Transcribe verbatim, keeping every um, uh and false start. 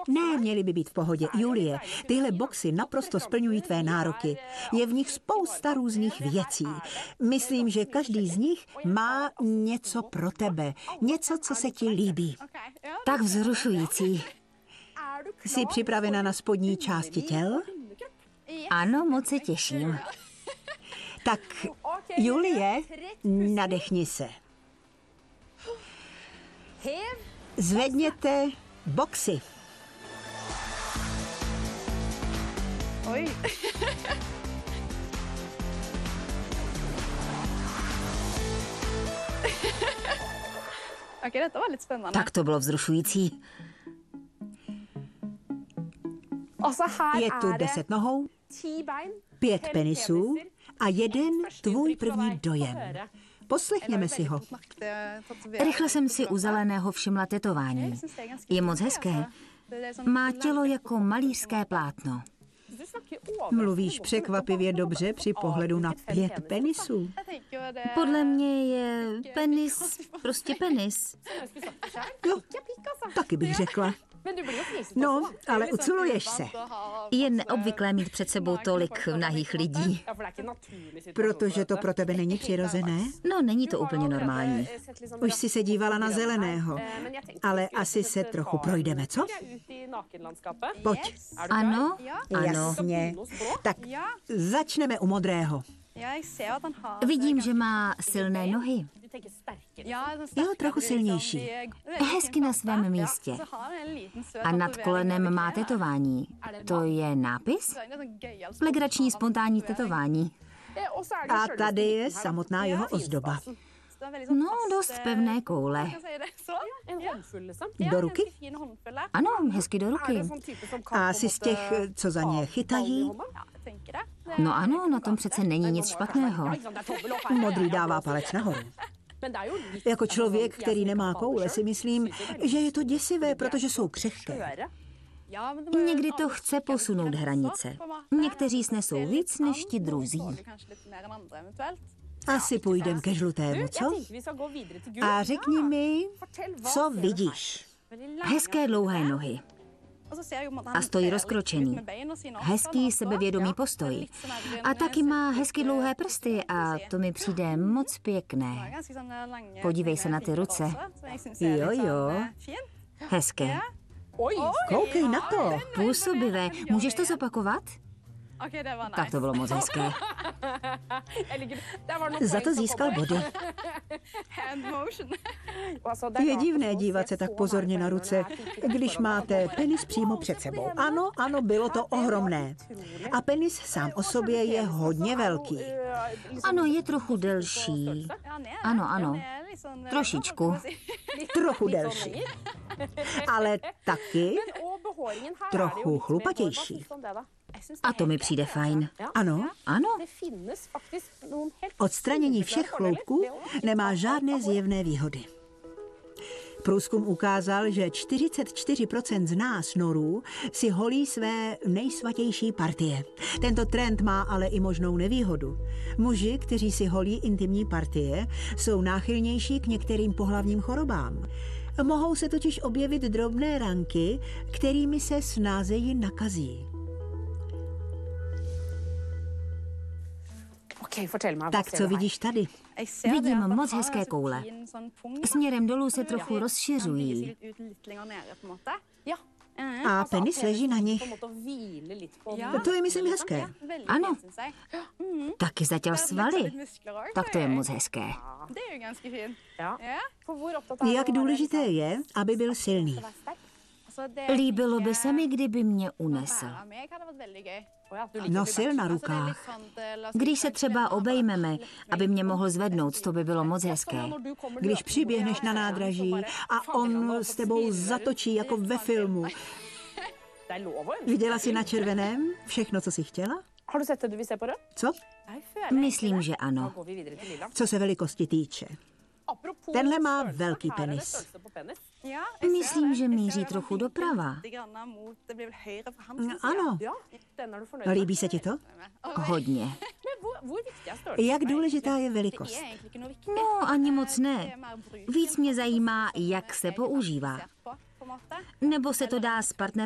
Ne, měly by být v pohodě. Julie, tyhle boxy naprosto splňují tvé nároky. Je v nich spousta různých věcí. Myslím, že každý z nich má něco pro tebe. Něco, co se ti líbí. Tak vzrušující. Jsi připravena na spodní části těl? Ano, moc se těším. Tak, Julie, nadechni se. Zvedněte boxy. Oj. Ok, dette var litt spennende. Tak to bylo vzrušující. Altså, her Je tu er det deset nohou, ti bein, pět fem penisů peniser, a jeden første tvůj inntrykk fra první deg. dojem. Få høre. Poslechněme si ho. Rychle jsem si u zeleného všimla tetování. Je moc hezké. Má tělo jako malířské plátno. Mluvíš překvapivě dobře při pohledu na pět penisů. Podle mě je penis prostě penis. Jo, taky bych řekla. No, ale uculuješ se. Je neobvyklé mít před sebou tolik nahých lidí. Protože to pro tebe není přirozené? No, není to úplně normální. Už jsi se dívala na zeleného, ale asi se trochu projdeme, co? Pojď. Ano, ano. Jasně. Tak začneme u modrého. Vidím, že má silné nohy. Jo, trochu silnější. Hezky na svém místě. A nad kolenem má tetování. To je nápis? Legrační spontánní tetování. A tady je samotná jeho ozdoba. No, dost pevné koule. Do ruky? Ano, hezky do ruky. A asi z těch, co za ně chytají? No ano, na tom přece není nic špatného. Modrý dává palec nahoru. Jako člověk, který nemá koule, si myslím, že je to děsivé, protože jsou křehké. Někdy to chce posunout hranice. Někteří snesou víc než ti druzí. Asi půjdem ke žlutému, co? A řekni mi, co vidíš? Hezké dlouhé nohy. A stojí rozkročený. Hezký sebevědomý postoj. A taky má hezky dlouhé prsty a to mi přijde moc pěkné. Podívej se na ty ruce. Jo, jo. Hezké. Koukej na to. Působivé. Můžeš to zopakovat? Tak to bylo moc hezké. Za to získal body. Je divné dívat se tak pozorně na ruce, když máte penis přímo před sebou. Ano, ano, bylo to ohromné. A penis sám o sobě je hodně velký. Ano, je trochu delší. Ano, ano. Trošičku. Trochu delší. Ale taky trochu chlupatější. A to mi přijde fajn. Ano, Ano. odstranění všech chloupků nemá žádné zjevné výhody. Průzkum ukázal, že čtyřicet čtyři procent z nás norů si holí své nejsvatější partie. Tento trend má ale i možnou nevýhodu. Muži, kteří si holí intimní partie, jsou náchylnější k některým pohlavním chorobám. Mohou se totiž objevit drobné ranky, kterými se snázeji nakazí. Tak co vidíš tady? Vidím moc hezké koule. Směrem dolů se trochu rozšiřují. A penis leží na nich. To je, myslím, hezké. Ano. Taky zatěl svaly. Tak to je moc hezké. Jak důležité je, aby byl silný. Líbilo by se mi, kdyby mě unesl. Nosil na rukách. Když se třeba obejmeme, aby mě mohl zvednout, to by bylo moc hezké. Když přiběhneš na nádraží a on s tebou zatočí jako ve filmu. Viděla jsi na červeném všechno, co jsi chtěla? Co? Myslím, že ano. Co se velikosti týče. Tenhle má velký penis. Myslím, že míří trochu doprava. Ano. Líbí se ti to? Hodně. Jak důležitá je velikost? No, ani moc ne. Víc mě zajímá, jak se používá. Nebo se to dá s partnerem